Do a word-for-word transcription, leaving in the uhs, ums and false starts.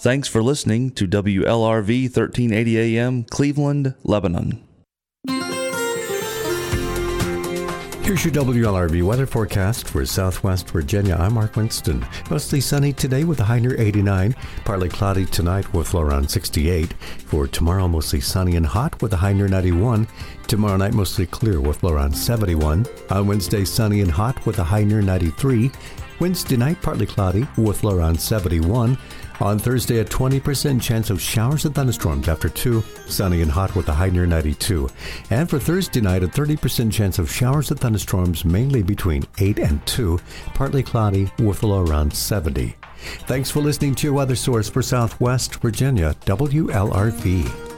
Thanks for listening to W L R V thirteen eighty A M, Cleveland, Lebanon. Here's your W L R V weather forecast for Southwest Virginia. I'm Mark Winston. Mostly sunny today with a high near eighty-nine. Partly cloudy tonight with low around sixty-eight. For tomorrow, mostly sunny and hot with a high near ninety-one. Tomorrow night, mostly clear with low around seventy-one. On Wednesday, sunny and hot with a high near ninety-three. Wednesday night, partly cloudy with low around seventy-one. On Thursday, a twenty percent chance of showers and thunderstorms after two, sunny and hot with a high near ninety-two. And for Thursday night, a thirty percent chance of showers and thunderstorms mainly between eight and two, partly cloudy with a low around seventy. Thanks for listening to your weather source for Southwest Virginia, W L R V.